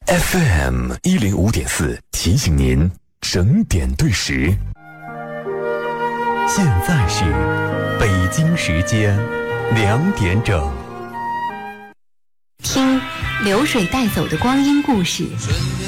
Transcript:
FM105.4提醒您整点对时。现在是北京时间2点整。 听流水带走的光阴故事，